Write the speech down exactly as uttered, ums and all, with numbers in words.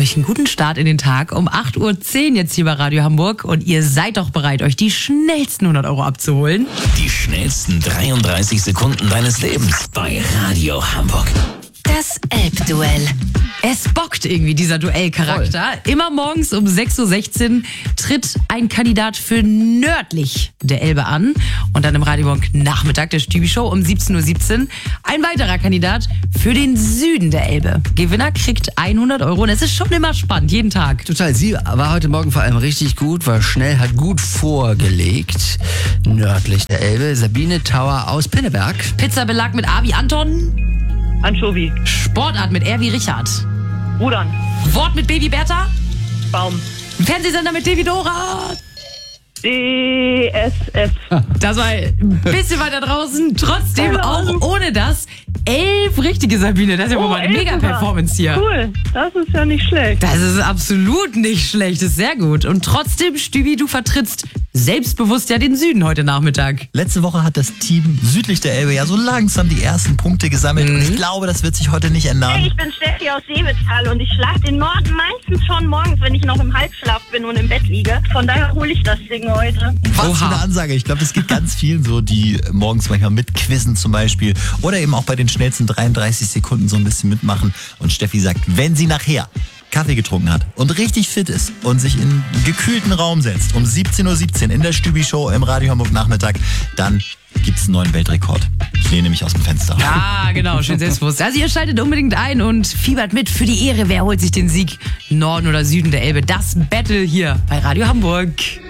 euch einen guten Start in den Tag. Um acht Uhr zehn jetzt hier bei Radio Hamburg. Und ihr seid doch bereit, euch die schnellsten hundert Euro abzuholen. Die schnellsten dreiunddreißig Sekunden deines Lebens bei Radio Hamburg. Das Elbduell. Es bockt irgendwie, dieser Duellcharakter. Voll. Immer morgens um sechs Uhr sechzehn tritt ein Kandidat für nördlich der Elbe an. Und dann im Radio Hamburg Nachmittag der Stübi-Show um siebzehn Uhr siebzehn ein weiterer Kandidat für den Süden der Elbe. Gewinner kriegt hundert Euro und es ist schon immer spannend, jeden Tag. Total. Sie war heute Morgen vor allem richtig gut, war schnell, hat gut vorgelegt. Nördlich der Elbe. Sabine Tauer aus Pinneberg. Pizzabelag mit A wie Anton. Anchovy. Sportart mit R wie Richard. Rudern. Wort mit Baby Bertha. Baum. Fernsehsender mit Devi Dora. D S F. Das war ein bisschen weiter draußen. Trotzdem auch ohne das elf richtige, Sabine. Das ist ja wohl Oh, mal eine Mega-Performance hier. Cool, das ist ja nicht schlecht. Das ist absolut nicht schlecht. Das ist sehr gut. Und trotzdem, Stübi, du vertrittst selbstbewusst ja den Süden heute Nachmittag. Letzte Woche hat das Team südlich der Elbe ja so langsam die ersten Punkte gesammelt. Mhm. Und ich glaube, das wird sich heute nicht ändern. Hey, ich bin Steffi aus Seewital und ich schlafe den Norden meistens schon morgens, wenn ich noch im Halbschlaf bin und im Bett liege. Von daher hole ich das Ding heute. Was für eine Ansage. Ich glaube, das geht ganz vielen so, die morgens manchmal mitquizzen zum Beispiel. Oder eben auch bei den schnellsten dreiunddreißig Sekunden so ein bisschen mitmachen. Und Steffi sagt, wenn sie nachher Kaffee getrunken hat und richtig fit ist und sich in einen gekühlten Raum setzt, um siebzehn Uhr siebzehn in der Stübi-Show im Radio Hamburg Nachmittag, dann gibt es einen neuen Weltrekord. Ich lehne mich aus dem Fenster. Ja, genau, schön selbstbewusst. Also ihr schaltet unbedingt ein und fiebert mit für die Ehre. Wer holt sich den Sieg? Norden oder Süden der Elbe? Das Battle hier bei Radio Hamburg.